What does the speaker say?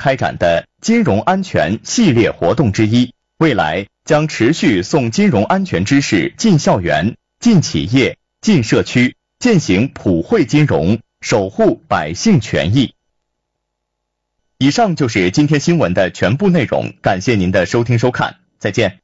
开展的金融安全系列活动之一，未来将持续送金融安全知识进校园、进企业、进社区，践行普惠金融，守护百姓权益。以上就是今天新闻的全部内容，感谢您的收听收看，再见。